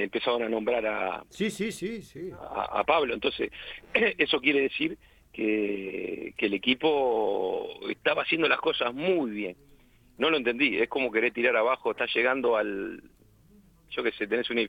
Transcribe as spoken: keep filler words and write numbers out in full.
empezaron a nombrar a, Sí, sí, sí, sí. a, a Pablo. Entonces, eso quiere decir que, que el equipo estaba haciendo las cosas muy bien. No lo entendí, es como querer tirar abajo, está llegando al, yo qué sé, tenés un